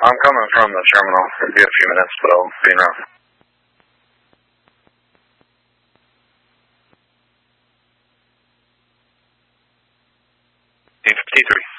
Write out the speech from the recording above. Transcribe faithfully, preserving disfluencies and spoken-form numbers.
I'm coming from the terminal. It'll be a few minutes, but I'll be around. eight fifty-three.